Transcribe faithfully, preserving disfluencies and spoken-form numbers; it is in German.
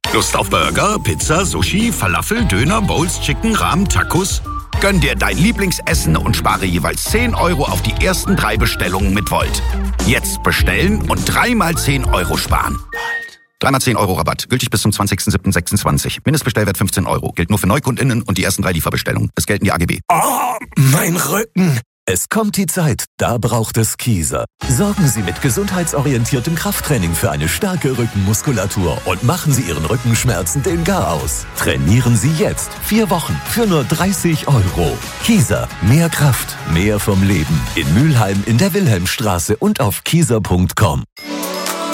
Lust auf Burger, Pizza, Sushi, Falafel, Döner, Bowls, Chicken, Ramen, Tacos? Gönn dir dein Lieblingsessen und spare jeweils zehn Euro auf die ersten drei Bestellungen mit Volt. Jetzt bestellen und dreimal zehn Euro sparen. Dreimal zehn Euro Rabatt. Gültig bis zum zwanzigsten siebten sechsundzwanzig. Mindestbestellwert fünfzehn Euro. Gilt nur für NeukundInnen und die ersten drei Lieferbestellungen. Es gelten die A G B. Oh, mein Rücken. Es kommt die Zeit, da braucht es Kieser. Sorgen Sie mit gesundheitsorientiertem Krafttraining für eine starke Rückenmuskulatur und machen Sie Ihren Rückenschmerzen den Gar aus. Trainieren Sie jetzt vier Wochen für nur dreißig Euro. Kieser, mehr Kraft, mehr vom Leben. In Mülheim in der Wilhelmstraße und auf kieser punkt com.